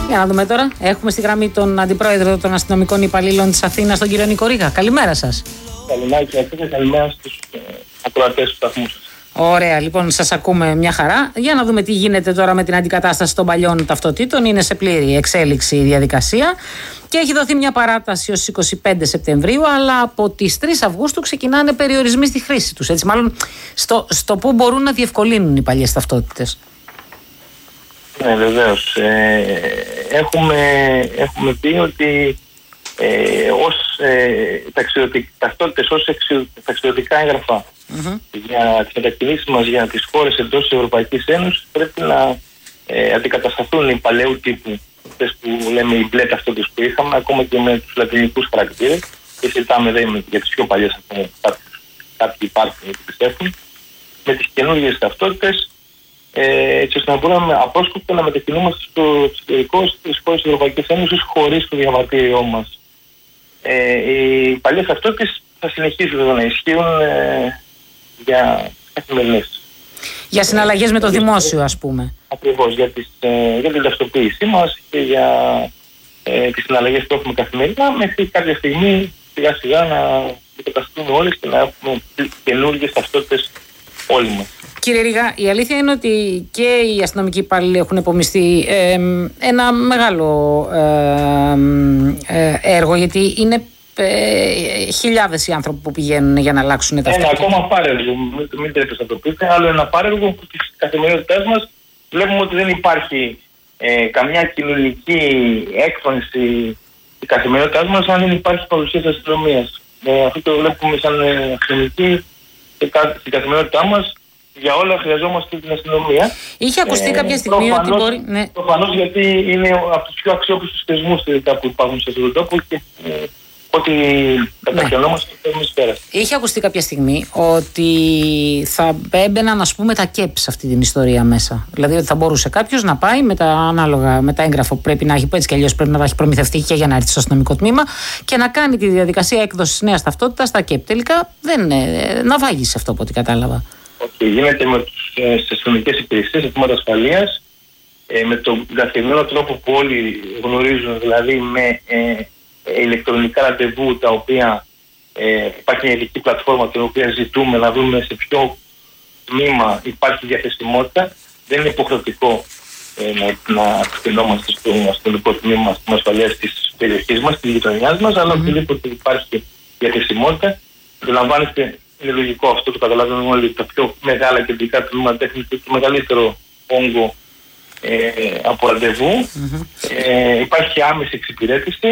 Για να δούμε τώρα. Έχουμε στη γραμμή τον Αντιπρόεδρο των Αστυνομικών Υπαλλήλων της Αθήνας, τον κύριο Νίκο Ρήγα. Καλημέρα σας. Καλημέρα και καλημέρα στους ακροατές του σταθμού σας. Ωραία, λοιπόν, σας ακούμε μια χαρά. Για να δούμε τι γίνεται τώρα με την αντικατάσταση των παλιών ταυτοτήτων. Είναι σε πλήρη εξέλιξη η διαδικασία και έχει δοθεί μια παράταση ως 25 Σεπτεμβρίου, αλλά από τις 3 Αυγούστου ξεκινάνε περιορισμοί στη χρήση τους. Έτσι, μάλλον στο που μπορούν να διευκολύνουν οι παλιές ταυτότητες. Ναι, βεβαίως. Έχουμε πει ότι ταυτότητες ως ταξιδιωτικά έγγραφα για τις μετακινήσεις μας για τις χώρες εντός της Ευρωπαϊκής Ένωσης πρέπει να αντικατασταθούν οι παλαιού τύπου, αυτές που λέμε οι μπλε ταυτότητες που είχαμε, ακόμα και με τους λατινικούς χαρακτήρες, και συζητάμε για τις πιο παλιές, κάποιοι υπάρχουν και πιστεύουν, με τις καινούργιες ταυτότητες, έτσι ώστε να μπορούμε απρόσκοπτα να μετακινούμαστε στο εξωτερικό στις χώρες της Ευρωπαϊκής Ένωσης χωρίς το διαβατήριό μας. Οι παλιές ταυτότητες θα συνεχίσουν να ισχύουν για καθημερινές. Για συναλλαγές με το δημόσιο, ας πούμε. Ακριβώς, για την ταυτοποίησή μας και για τις συναλλαγές που έχουμε καθημερινά, μέχρι κάποια στιγμή σιγά σιγά να μετακαταστούμε όλες και να έχουμε καινούργιες ταυτότητες όλοι μας. Κύριε Ρήγα, η αλήθεια είναι ότι και οι αστυνομικοί υπάλληλοι έχουν επομιστεί ένα μεγάλο έργο, γιατί είναι χιλιάδες οι άνθρωποι που πηγαίνουν για να αλλάξουν ταυτότητα. Ένα ακόμα πάρεργο, μην τρέπεστε να το πείτε, άλλο ένα πάρεργο που στις καθημερινότητές μας βλέπουμε ότι δεν υπάρχει καμιά κοινωνική έκφραση της καθημερινότητάς μας αν δεν υπάρχει παρουσία της αστυνομίας. Αυτό το βλέπουμε σαν αστυνομική στην καθημερινότητά μας. Για όλα χρειαζόμαστε την αστυνομία. Είχε ακουστεί κάποια στιγμή ότι μπορεί. Ναι. Προφανώς, γιατί είναι από τους πιο αξιόπιστους θεσμούς που υπάρχουν σε αυτό το τόπο και ό,τι κατακαινόμαστε εμείς πέρα. Είχε ακουστεί κάποια στιγμή ότι θα έμπαιναν, ας πούμε, τα ΚΕΠ σε αυτή την ιστορία μέσα. Δηλαδή ότι θα μπορούσε κάποιος να πάει με τα ανάλογα, με τα έγγραφα που πρέπει να έχει, που έτσι κι αλλιώς πρέπει να τα έχει προμηθευτεί και για να έρθει στο αστυνομικό τμήμα, και να κάνει τη διαδικασία έκδοσης νέας ταυτότητας στα ΚΕΠ. Τελικά δεν ναυάγησε αυτό από ό,τι κατάλαβα. Γίνεται με τις αστυνομικές υπηρεσίες, αιτήματα ασφαλείας, με τον καθημερινό τρόπο που όλοι γνωρίζουν, δηλαδή με ηλεκτρονικά ραντεβού, τα οποία υπάρχει μια ειδική πλατφόρμα την οποία ζητούμε να δούμε σε ποιο τμήμα υπάρχει διαθεσιμότητα. Δεν είναι υποχρεωτικό να απευθυνόμαστε στο αστυνομικό τμήμα στην ασφαλεία της περιοχής μας, της γειτονιάς μας, αλλά οτιδήποτε υπάρχει διαθεσιμότητα, αντιλαμβάνεστε. Είναι λογικό αυτό, το καταλαβαίνουμε όλοι. Τα πιο μεγάλα κεντρικά τμήματα έχουν το μεγαλύτερο όγκο από ραντεβού. Υπάρχει άμεση εξυπηρέτηση.